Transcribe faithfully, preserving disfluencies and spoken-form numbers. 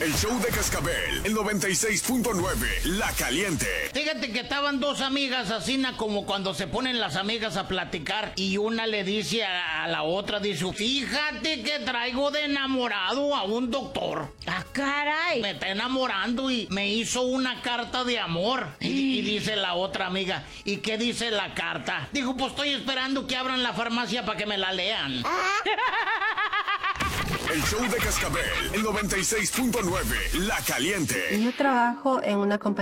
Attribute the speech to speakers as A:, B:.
A: El show de Cascabel, el noventa y seis punto nueve, La Caliente.
B: Fíjate que estaban dos amigas así, como cuando se ponen las amigas a platicar y una le dice a, a la otra, dice, fíjate que traigo de enamorado a un doctor.
C: ¡Ah, caray!
B: Me está enamorando y me hizo una carta de amor. Y, y dice la otra amiga, ¿y qué dice la carta? Dijo, pues estoy esperando que abran la farmacia para que me la lean.
A: El show de Cascabel, el noventa y seis punto nueve, La Caliente.
D: Yo trabajo en una compañía